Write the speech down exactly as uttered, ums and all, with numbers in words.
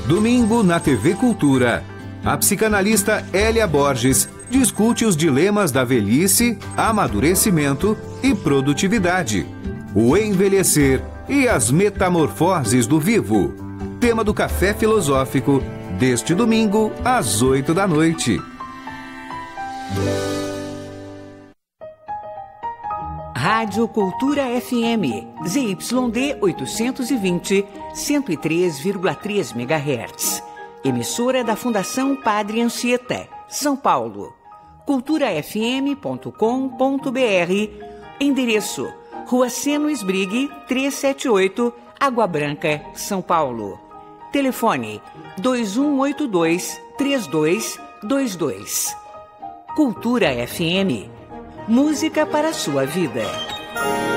Domingo na T V Cultura. A psicanalista Hélia Borges discute os dilemas da velhice, amadurecimento e produtividade. O envelhecer e as metamorfoses do vivo. Tema do Café Filosófico, deste domingo, às oito da noite. Rádio Cultura F M, Z Y D oitocentos e vinte, cento e três vírgula três megahertz. Emissora da Fundação Padre Anchieta, São Paulo. cultura f m ponto com ponto b r. Endereço: Rua Seno Esbrigue, trezentos e setenta e oito, Água Branca, São Paulo. Telefone: dois um oito dois, três dois dois dois. Cultura F M. Música para a sua vida.